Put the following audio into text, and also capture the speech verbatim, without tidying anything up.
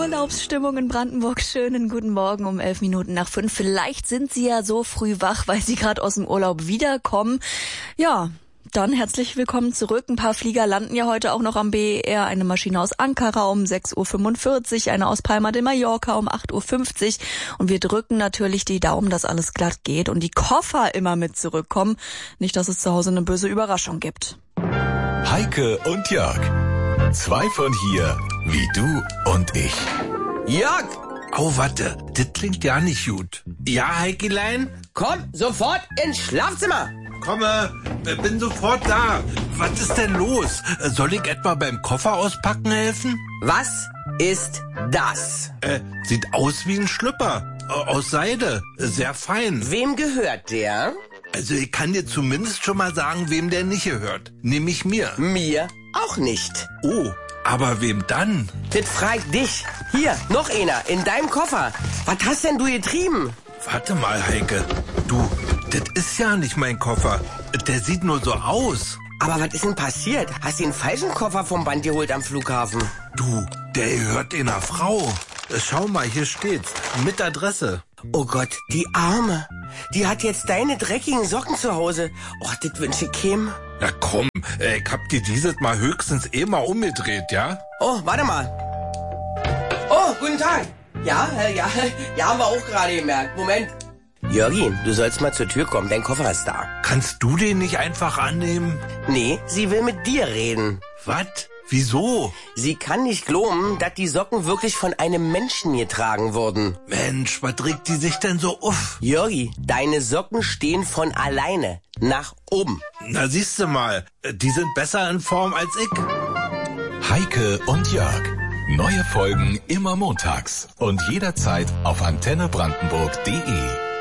Urlaubsstimmung in Brandenburg. Schönen guten Morgen um elf Minuten nach fünf. Vielleicht sind Sie ja so früh wach, weil Sie gerade aus dem Urlaub wiederkommen. Ja, dann herzlich willkommen zurück. Ein paar Flieger landen ja heute auch noch am B E R. Eine Maschine aus Ankara um sechs Uhr fünfundvierzig, eine aus Palma de Mallorca um acht Uhr fünfzig. Und wir drücken natürlich die Daumen, dass alles glatt geht und die Koffer immer mit zurückkommen. Nicht, dass es zu Hause eine böse Überraschung gibt. Heike und Jörg. Zwei von hier, wie du und ich. Jörg! Oh, warte, das klingt ja nicht gut. Ja, Heikelein? Komm, sofort ins Schlafzimmer! Komme, bin sofort da. Was ist denn los? Soll ich etwa beim Koffer auspacken helfen? Was ist das? Äh, sieht aus wie ein Schlüpper. Aus Seide. Sehr fein. Wem gehört der? Also ich kann dir zumindest schon mal sagen, wem der nicht gehört. Nämlich mir. Mir auch nicht. Oh, aber wem dann? Das fragt dich. Hier, noch einer, in deinem Koffer. Was hast denn du getrieben? Warte mal, Heike. Du, das ist ja nicht mein Koffer. Der sieht nur so aus. Aber was ist denn passiert? Hast du den falschen Koffer vom Band geholt am Flughafen? Du, der gehört einer Frau. Schau mal, hier steht's. Mit Adresse. Oh Gott, die Arme. Die hat jetzt deine dreckigen Socken zu Hause. Och, das wünsche ich Kim. Na komm, ich hab dir dieses Mal höchstens eh mal umgedreht, ja? Oh, warte mal. Oh, guten Tag. Ja, äh, ja, ja, haben wir auch gerade gemerkt. Moment. Jörgi, du sollst mal zur Tür kommen, dein Koffer ist da. Kannst du den nicht einfach annehmen? Nee, sie will mit dir reden. Was? Wieso? Sie kann nicht glauben, dass die Socken wirklich von einem Menschen getragen wurden. Mensch, was regt die sich denn so auf? Jörgi, deine Socken stehen von alleine nach oben. Na siehste mal, die sind besser in Form als ich. Heike und Jörg. Neue Folgen immer montags und jederzeit auf antenne brandenburg punkt de.